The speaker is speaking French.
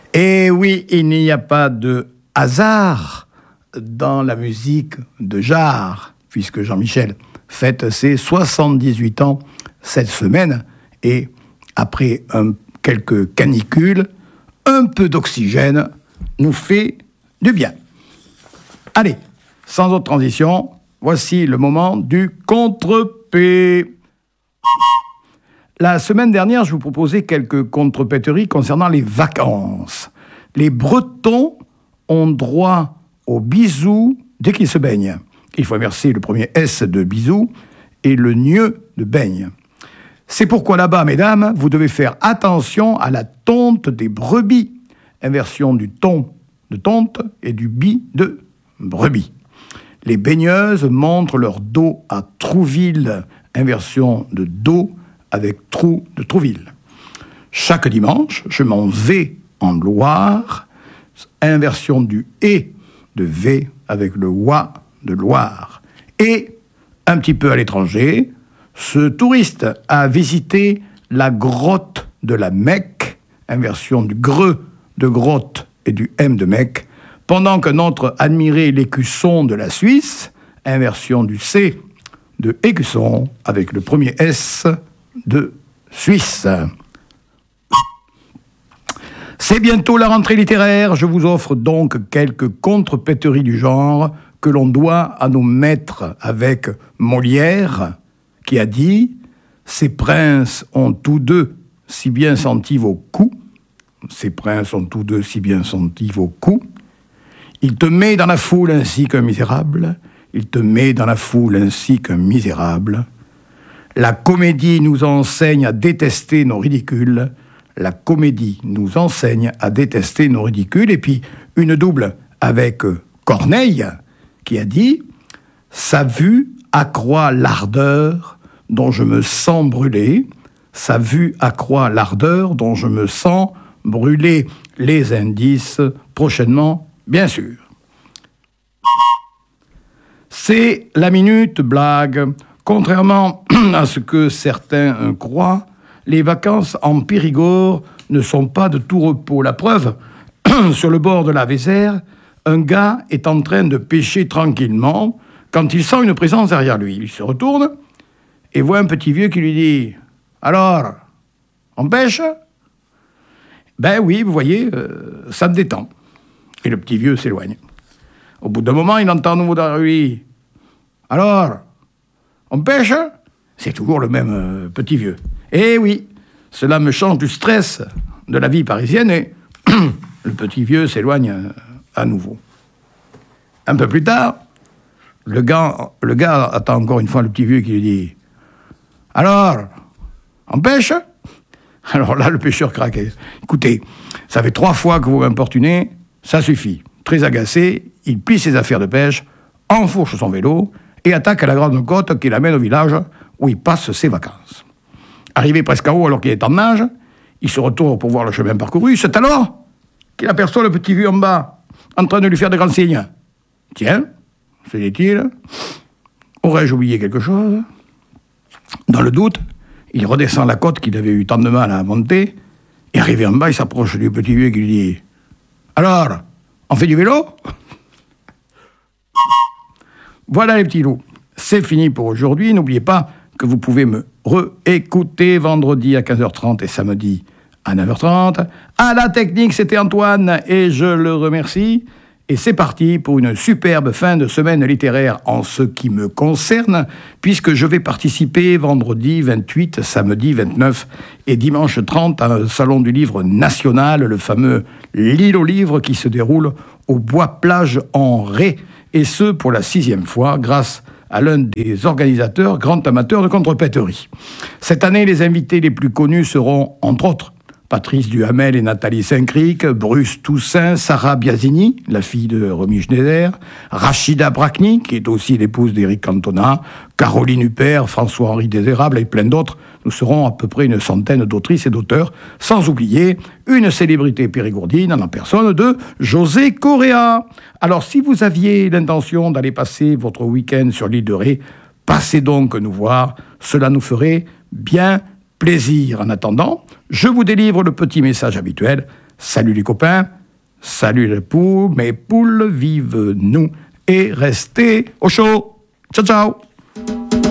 Et oui, il n'y a pas de hasard dans la musique de Jarre, puisque Jean-Michel fête ses 78 ans cette semaine, et après quelques canicules, un peu d'oxygène nous fait du bien. Allez, sans autre transition, voici le moment du contre-P. La semaine dernière, je vous proposais quelques contrepéteries concernant les vacances. Les Bretons ont droit au bisou dès qu'ils se baignent. Il faut inverser le premier S de bisou et le nieu de baigne. C'est pourquoi là-bas, mesdames, vous devez faire attention à la tonte des brebis. Inversion du ton de tonte et du bi de brebis. Les baigneuses montrent leur dos à Trouville. Inversion de dos avec trou de Trouville. Chaque dimanche, je m'en vais en Loire. Inversion du et de V avec le oie de Loire. Et, un petit peu à l'étranger, ce touriste a visité la grotte de la Mecque, inversion du greu de grotte et du M de Mecque, pendant qu'un autre admirait l'écusson de la Suisse, inversion du C de écusson, avec le premier S de Suisse. C'est bientôt la rentrée littéraire, je vous offre donc quelques contrepéteries du genre que l'on doit à nos maîtres avec Molière, qui a dit « Ces princes ont tous deux si bien senti vos coups, ces princes ont tous deux si bien senti vos coups, il te met dans la foule ainsi qu'un misérable, il te met dans la foule ainsi qu'un misérable. La comédie nous enseigne à détester nos ridicules, la comédie nous enseigne à détester nos ridicules. » Et puis une double avec Corneille, qui a dit « Sa vue accroît l'ardeur dont je me sens brûler, sa vue accroît l'ardeur dont je me sens brûler. » Les indices prochainement, bien sûr. C'est la minute blague. Contrairement à ce que certains croient, les vacances en Périgord ne sont pas de tout repos. La preuve, sur le bord de la Vézère, un gars est en train de pêcher tranquillement quand il sent une présence derrière lui. Il se retourne et voit un petit vieux qui lui dit « Alors, on pêche ?»« Ben oui, vous voyez, ça me détend. » Et le petit vieux s'éloigne. Au bout d'un moment, il entend à nouveau derrière lui « Alors, on pêche ?» C'est toujours le même petit vieux. Eh oui, cela me change du stress de la vie parisienne et le petit vieux s'éloigne à nouveau. Un peu plus tard, le gars attend encore une fois le petit vieux qui lui dit « Alors, on pêche ?» Alors là, le pêcheur craque. « Écoutez, ça fait 3 fois que vous m'importunez, ça suffit. » Très agacé, il plie ses affaires de pêche, enfourche son vélo et attaque à la grande côte qui l'amène au village où il passe ses vacances. Arrivé presque en haut alors qu'il est en nage, il se retourne pour voir le chemin parcouru. C'est alors qu'il aperçoit le petit vieux en bas, en train de lui faire de grands signes. « Tiens, se dit-il, aurais-je oublié quelque chose ?» Dans le doute, il redescend la côte qu'il avait eu tant de mal à monter, et arrivé en bas, il s'approche du petit vieux qui lui dit « Alors, on fait du vélo ?» Voilà les petits loups, c'est fini pour aujourd'hui. N'oubliez pas que vous pouvez me réécouter vendredi à 15h30 et samedi à 9h30. À la technique, c'était Antoine et je le remercie. Et c'est parti pour une superbe fin de semaine littéraire en ce qui me concerne, puisque je vais participer vendredi 28, samedi 29 et dimanche 30 à un salon du livre national, le fameux L'île aux livres qui se déroule au Bois-Plage en Ré, et ce pour la 6e fois grâce à l'un des organisateurs, grand amateur de contrepéterie. Cette année, les invités les plus connus seront, entre autres, Patrice Duhamel et Nathalie Saint-Cric, Bruce Toussaint, Sarah Biasini, la fille de Romy Schneider, Rachida Brakni, qui est aussi l'épouse d'Éric Cantona, Caroline Huppert, François-Henri Désérable et plein d'autres. Nous serons à peu près une centaine d'autrices et d'auteurs, sans oublier une célébrité périgourdine en la personne de José Correa. Alors, si vous aviez l'intention d'aller passer votre week-end sur l'île de Ré, passez donc nous voir, cela nous ferait bien plaisir. En attendant, je vous délivre le petit message habituel. Salut les copains, salut les poules, mes poules, vive nous et restez au chaud. Ciao, ciao.